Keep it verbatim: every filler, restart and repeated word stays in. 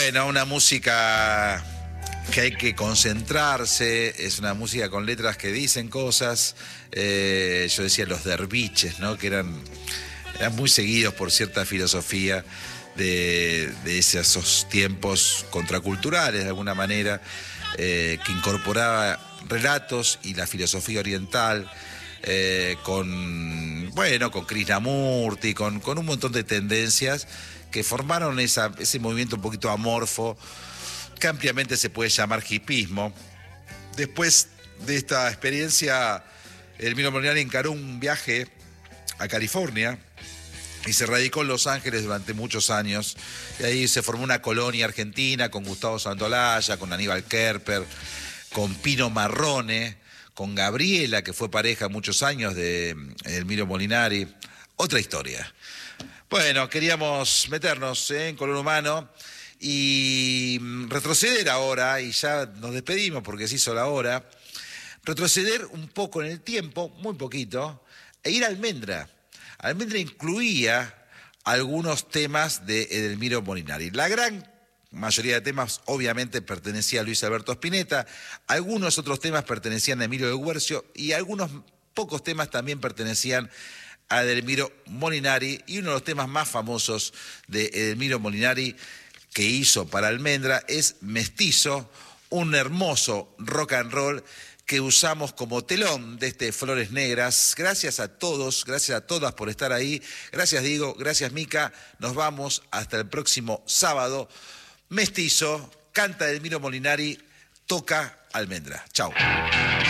Bueno, una música que hay que concentrarse, es una música con letras que dicen cosas. Eh, yo decía los derviches, ¿no? Que eran, eran muy seguidos por cierta filosofía de, de esos tiempos contraculturales, de alguna manera, eh, que incorporaba relatos y la filosofía oriental, eh, con, bueno, con Krishnamurti, con, con un montón de tendencias que formaron esa, ese movimiento un poquito amorfo, que ampliamente se puede llamar hipismo. Después de esta experiencia, Elmiro Molinari encaró un viaje a California y se radicó en Los Ángeles durante muchos años. Y ahí se formó una colonia argentina con Gustavo Santaolalla, con Aníbal Kerper, con Pino Marrone, con Gabriela, que fue pareja muchos años de Elmiro Molinari. Otra historia. Bueno, queríamos meternos ¿eh? en Color Humano y retroceder ahora, y ya nos despedimos porque se hizo la hora, retroceder un poco en el tiempo, muy poquito, e ir a Almendra. Almendra incluía algunos temas de Elmiro Molinari. La gran mayoría de temas obviamente pertenecía a Luis Alberto Spinetta, algunos otros temas pertenecían a Emilio de Guercio y algunos pocos temas también pertenecían a Elmiro Molinari, y uno de los temas más famosos de Elmiro Molinari que hizo para Almendra es Mestizo, un hermoso rock and roll que usamos como telón de este Flores Negras. Gracias a todos, gracias a todas por estar ahí. Gracias Diego, gracias Mica. Nos vamos hasta el próximo sábado. Mestizo, canta Elmiro Molinari, toca Almendra. Chau.